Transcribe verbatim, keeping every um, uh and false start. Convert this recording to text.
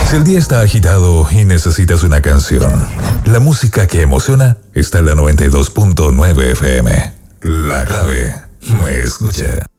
Si el día está agitado y necesitas una canción, la música que emociona está en la noventa y dos punto nueve F M. La clave me escucha.